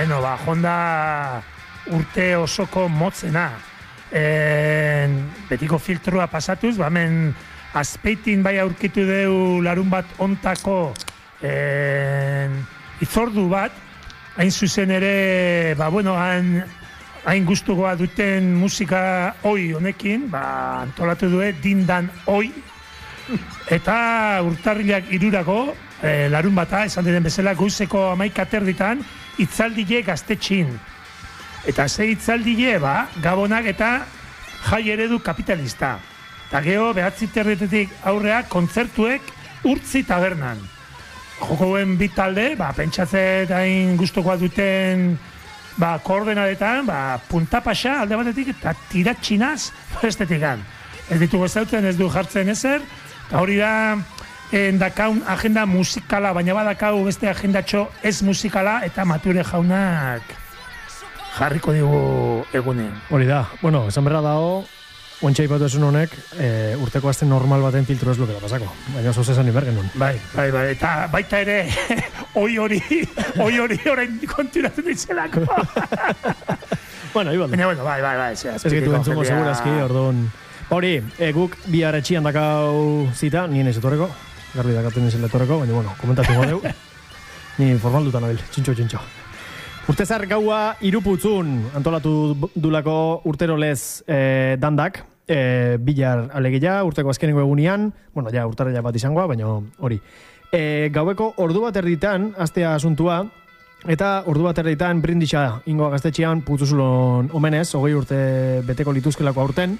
Honda urte osoko motzena. Betiko filtrua pasatuz, hemen Azpeitin bai aurkitu deu larun bat ontako itzordu bat, hain zuzen ere, hain gustukoa duten musika oi honekin, antolatu due dindan oi, eta urtarrilak 3 larun bata, esan den bezala, goizeko 11 itzaldile gaztetxin. Eta ze itzaldile, gabonak eta jai eredu kapitalista. Eta geho, 9:00 aurrea, kontzertuek Urtzi tabernan. Jokoen bi talde, pentsatzen hain gustukoa duten koordenadetan, punta pasa alde batetik eta tiratxinaz bestetikan. Ez ditugu ezautzen, ez du jartzen ezer, eta hori da dakaun agenda musikala, baina badakau beste agendatxo ez musikala, eta Mature jaunak jarriko digu egunean. Hori da, esan berra dago, ontsa ipatu esun honek, urteko azten normal baten filtro ez lukela pasako. Baina oso zesan ibergen nun. Bai, eta baita ere, hori orain konturatzen ditzelako. Ibalde. Baina, bai. Ez gitu entzungo segurazki, orduan. Hori, guk bi arretxian dakau zita, nien ez etorreko, garbi dakaten ez etorreko, baina, komentatu godeu. Ni formaldutan abil, txintxo. Urtezar gaua Iruputzun antolatu dulako urtero lez dandak, bilar alegia, urteko azkenengo egunean, urtarria bat izangoa, baina hori. Gaueko ordu bat erditan, astea asuntua, eta ordu bat erditan brindisa ingoa gaztetxean Putzuzulon omenez, 20 urte beteko lituzkelako aurten,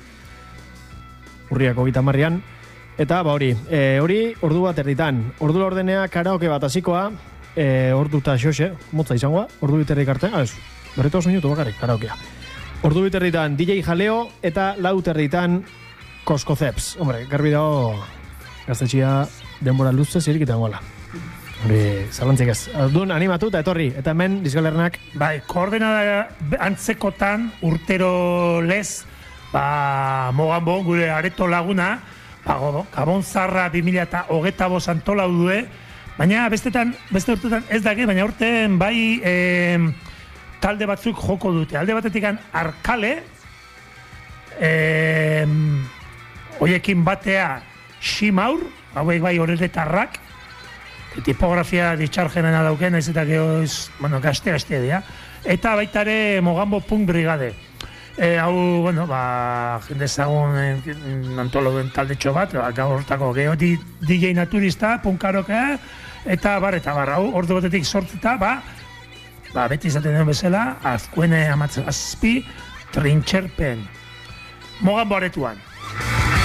urriak 30, eta hori, ordu bat erditan, ordu ordenea karaoke bat hasikoa, ordu eta xoxe, motza izangoa, ordu biterrik arte, berretu 2 minutu bakarrik, karaokea. Ordu biterritan DJ Jaleo eta 4 territan Koskozeps. Hombre, garbi dago gaztetxia denbora luze zirikiten gola. Hori, zalantzik ez. Dun animatu eta etorri, eta hemen dizgalernak. Bai, koordenada antzekotan urtero lez, Moganbo, gure areto laguna, Gabon Zarra 2025 antolau due, baina beste urtetan ez daki, baina urten bai talde batzuk joko dute. Alde batetik Arkale, hoiekin batea Ximaur, hauek bai horretarrak, tipografia ditxargenena dauken, ez eta gazte dira. Eta baitare Moganbo Punk Brigade. Hau, jende ezagun antoloduen taldetxo bat, gaur hortako geho DJ naturista, punkaroka, eta bar, hau, ordu batetik sortuta, beti izaten den bezala, azkuene amatzazpi, trintxerpen. Moganbo aretuan.